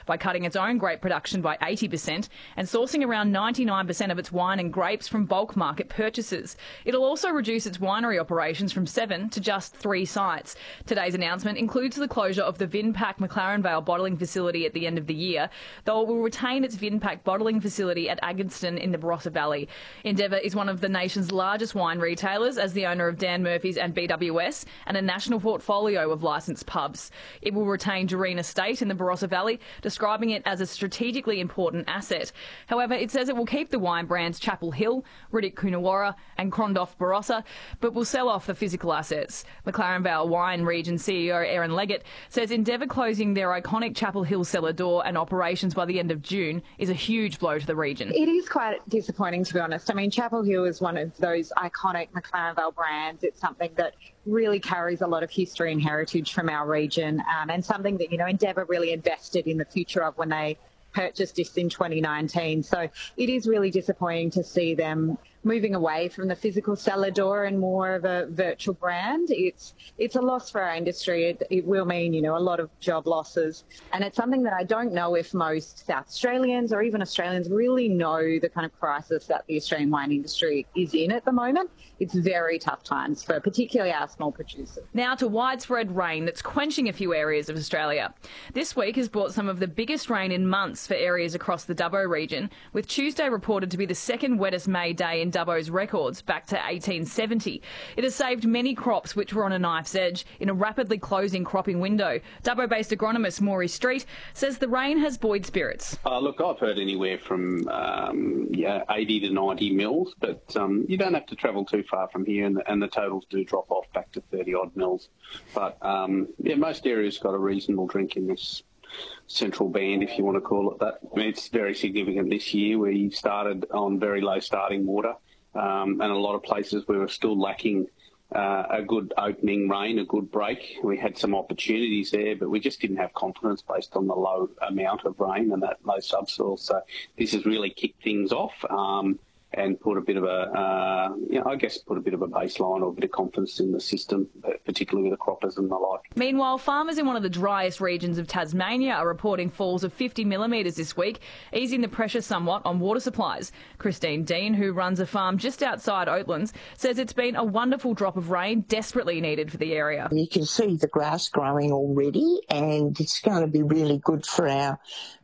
by cutting its own grape production by 80% and sourcing around 99% of its wine and grapes from bulk market purchases. It'll also reduce its winery operations from 7 to just 3 sites. Today's announcement includes the closure of the Vinpac McLaren Vale bottling facility at the end of the year, though it will retain its Vinpac bottling facility at Aggeston in the Barossa Valley. Endeavour is one of the nation's largest wine retailers as the owner of Dan Murphy's and BWS and a national portfolio of licensed pubs. It will retain Doreen Estate in the Barossa Valley, describing it as a strategically important asset. However, it says it will keep the wine brands Chapel Hill, Riddick Coonawarra and Crondoff Barossa, but will sell off the physical assets. McLaren Vale Wine Region CEO Aaron Leggett says Endeavour closing their iconic Chapel Hill cellar door and operations by the end of June is a huge blow to the region. It is quite disappointing, to be honest. I mean, Chapel Hill is one of those iconic McLaren Vale brands. It's something that really carries a lot of history and heritage from our region, and something that, Endeavour really invested in the future of when they purchased this in 2019. So it is really disappointing to see them moving away from the physical cellar door and more of a virtual brand. It's a loss for our industry. It will mean, a lot of job losses. And it's something that I don't know if most South Australians or even Australians really know the kind of crisis that the Australian wine industry is in at the moment. It's very tough times for particularly our small producers. Now to widespread rain that's quenching a few areas of Australia. This week has brought some of the biggest rain in months for areas across the Dubbo region, with Tuesday reported to be the second wettest May day in Dubbo's records back to 1870. It has saved many crops which were on a knife's edge in a rapidly closing cropping window. Dubbo-based agronomist Maury Street says the rain has buoyed spirits. Look, I've heard anywhere from 80 to 90 mils, but you don't have to travel too far from here, and the totals do drop off back to 30-odd mils. But, most areas got a reasonable drink in this central band, if you want to call it that. I mean, it's very significant this year. We started on very low starting water, and a lot of places we were still lacking a good opening rain, a good break. We had some opportunities there, but we just didn't have confidence based on the low amount of rain and that low subsoil. So this has really kicked things off. And put a bit of a baseline or a bit of confidence in the system, particularly with the croppers and the like. Meanwhile, farmers in one of the driest regions of Tasmania are reporting falls of 50 millimetres this week, easing the pressure somewhat on water supplies. Christine Dean, who runs a farm just outside Oatlands, says it's been a wonderful drop of rain desperately needed for the area. You can see the grass growing already, and it's going to be really good for our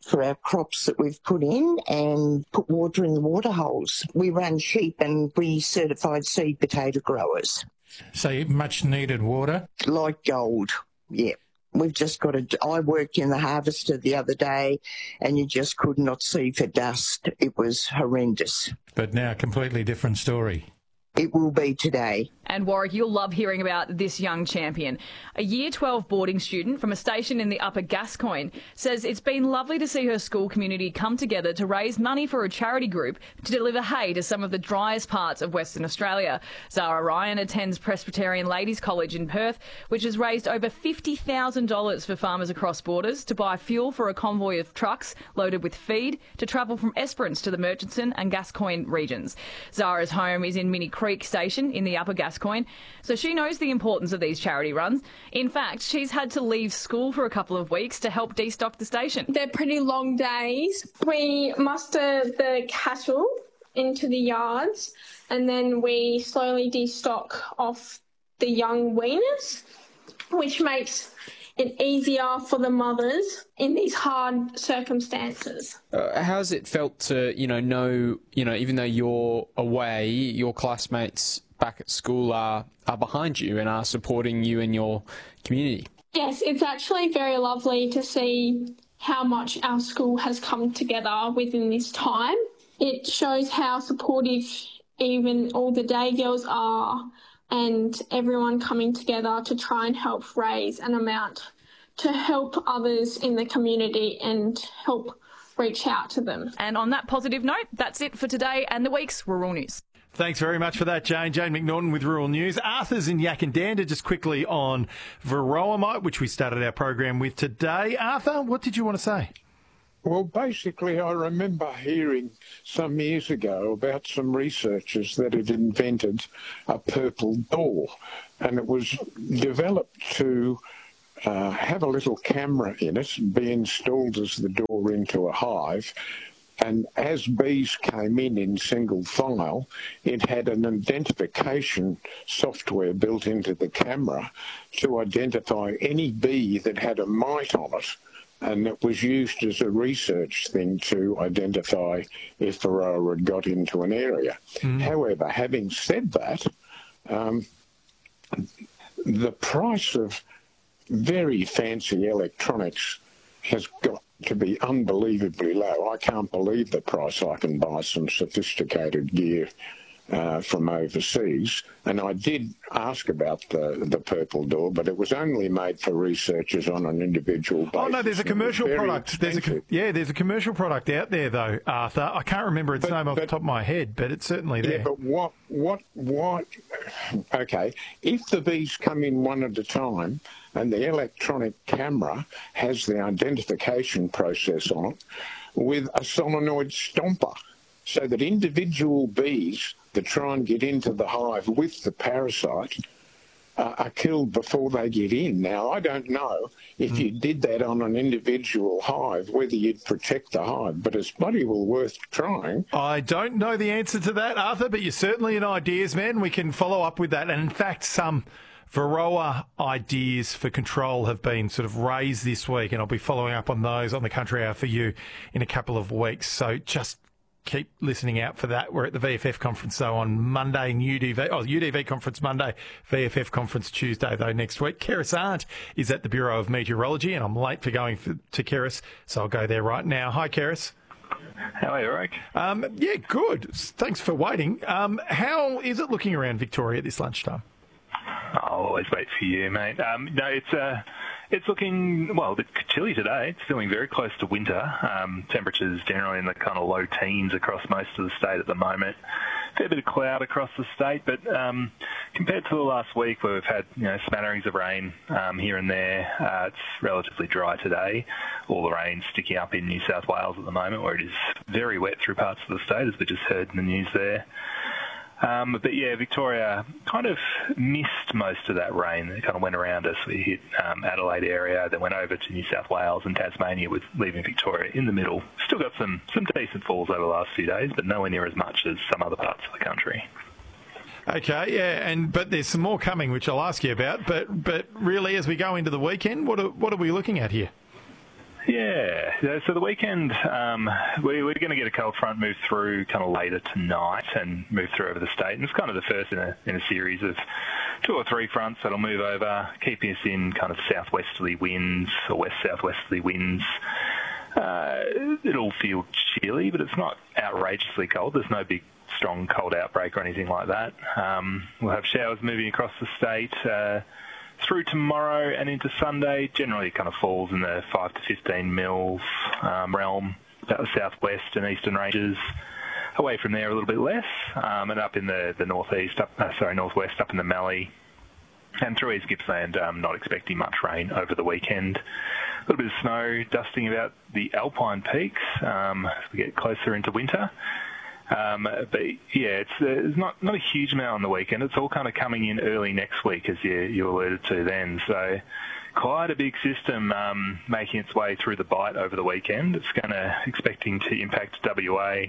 crops that we've put in and put water in the water holes. We run sheep and we certified seed potato growers. So much needed water? Like gold, yeah. We've just got I worked in the harvester the other day and you just could not see for dust. It was horrendous. But now a completely different story. It will be today. And Warwick, you'll love hearing about this young champion. A Year 12 boarding student from a station in the Upper Gascoyne says it's been lovely to see her school community come together to raise money for a charity group to deliver hay to some of the driest parts of Western Australia. Zara Ryan attends Presbyterian Ladies College in Perth, which has raised over $50,000 for farmers across borders to buy fuel for a convoy of trucks loaded with feed to travel from Esperance to the Murchison and Gascoyne regions. Zara's home is in Minnie Creek Station in the Upper Gascoyne, so she knows the importance of these charity runs. In fact, she's had to leave school for a couple of weeks to help destock the station. They're pretty long days. We muster the cattle into the yards and then we slowly destock off the young weaners, which makes it easier for the mothers in these hard circumstances. How's it felt to, know, even though you're away, your classmates back at school are behind you and are supporting you and your community? Yes, it's actually very lovely to see how much our school has come together within this time. It shows how supportive even all the day girls are, and everyone coming together to try and help raise an amount to help others in the community and help reach out to them. And on that positive note, that's it for today and the week's Rural News. Thanks very much for that, Jane. Jane McNaughton with Rural News. Arthur's in Yakandanda, just quickly on varroamite, which we started our program with today. Arthur, what did you want to say? Well, basically, I remember hearing some years ago about some researchers that had invented a purple door, and it was developed to have a little camera in it, be installed as the door into a hive. And as bees came in single file, it had an identification software built into the camera to identify any bee that had a mite on it. And it was used as a research thing to identify if Varroa had got into an area. However, having said that, the price of very fancy electronics has got to be unbelievably low. I can't believe the price I can buy some sophisticated gear from overseas. And I did ask about the purple door, but it was only made for researchers on an individual basis. Oh, no, there's a commercial product. There's a commercial product out there, though, Arthur. I can't remember its name off the top of my head, but it's certainly there. Yeah, but what... Okay, if the bees come in one at a time and the electronic camera has the identification process on it with a solenoid stomper, so that individual bees that try and get into the hive with the parasite are killed before they get in. Now, I don't know if you did that on an individual hive, whether you'd protect the hive, but it's bloody well worth trying. I don't know the answer to that, Arthur, but you're certainly an ideas man. We can follow up with that. And in fact, some Varroa ideas for control have been sort of raised this week, and I'll be following up on those on the Country Hour for you in a couple of weeks. So just keep listening out for that. We're at the VFF conference, though, on Monday, and UDV conference Monday, VFF conference Tuesday, though, next week. Keris Arndt is at the Bureau of Meteorology, and I'm late for going to Keris, so I'll go there right now. Hi, Keris. How are you, Rick? Yeah, good. Thanks for waiting. How is it looking around Victoria at this lunchtime? I'll always wait for you, mate. No, it's looking, well, a bit chilly today. It's feeling very close to winter. Temperatures generally in the kind of low teens across most of the state at the moment. Fair bit of cloud across the state, but compared to the last week where we've had smatterings of rain here and there, it's relatively dry today. All the rain sticking up in New South Wales at the moment, where it is very wet through parts of the state, as we just heard in the news there. But yeah, Victoria kind of missed most of that rain. It kind of went around us. We hit Adelaide area, then went over to New South Wales and Tasmania, with leaving Victoria in the middle. Still got some decent falls over the last few days, but nowhere near as much as some other parts of the country. Okay, yeah, but there's some more coming, which I'll ask you about. But really, as we go into the weekend, what are we looking at here? Yeah, so the weekend, we're going to get a cold front move through kind of later tonight and move through over the state. And it's kind of the first in a series of 2 or 3 fronts that'll move over, keeping us in kind of southwesterly winds or west-southwesterly winds. It'll feel chilly, but it's not outrageously cold. There's no big, strong cold outbreak or anything like that. We'll have showers moving across the state through tomorrow and into Sunday. Generally it kind of falls in the 5 to 15 mils realm, about the southwest and eastern ranges. Away from there a little bit less, and up in the northwest, up in the Mallee and through East Gippsland. Not expecting much rain over the weekend. A little bit of snow dusting about the Alpine peaks as we get closer into winter. But yeah, there's not a huge amount on the weekend. It's all kind of coming in early next week, as you alluded to then. So quite a big system making its way through the Bight over the weekend. It's expecting to impact WA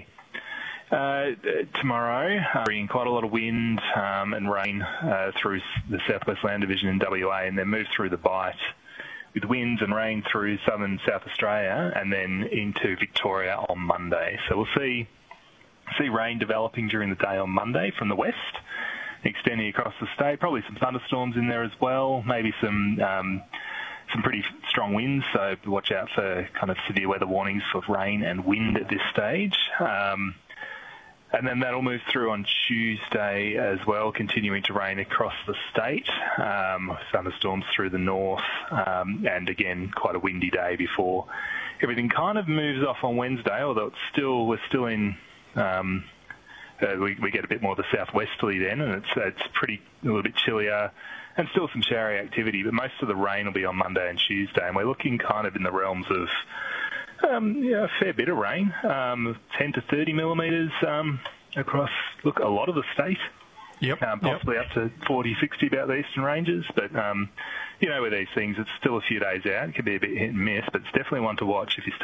tomorrow, bringing quite a lot of wind and rain through the Southwest Land Division in WA, and then move through the Bight with winds and rain through southern South Australia and then into Victoria on Monday. So we'll see rain developing during the day on Monday from the west, extending across the state. Probably some thunderstorms in there as well. Maybe some pretty strong winds. So watch out for kind of severe weather warnings for rain and wind at this stage. And then that'll move through on Tuesday as well, continuing to rain across the state. Thunderstorms through the north, and again quite a windy day before everything kind of moves off on Wednesday. Although we're still in. We get a bit more of the southwesterly then, and it's a little bit chillier and still some showery activity, but most of the rain will be on Monday and Tuesday, and we're looking kind of in the realms of a fair bit of rain, 10 to 30 millimetres across a lot of the state. Yep. Possibly up to 40, 60 about the eastern ranges, but you know, with these things, it's still a few days out. It could be a bit hit and miss, but it's definitely one to watch if you